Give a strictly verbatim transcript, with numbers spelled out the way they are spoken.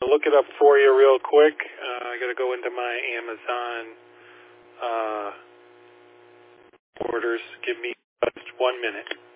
I'll look it up for you real quick. Uh, I got to go into my Amazon uh, orders. Give me just one minute.